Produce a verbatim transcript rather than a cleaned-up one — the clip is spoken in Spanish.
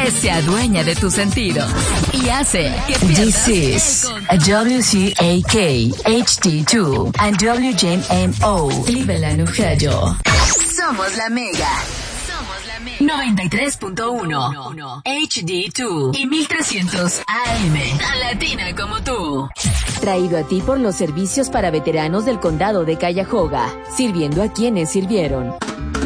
que se adueña de tus sentidos y hace que pierdas This is a W C A K H D two and W J M O Cleveland, Ohio. Somos la Mega. Somos la Mega. noventa y tres punto uno H D dos y mil trescientos A M. Tan latina como tú. Traído a ti por los servicios para veteranos del condado de Cuyahoga, sirviendo a quienes sirvieron.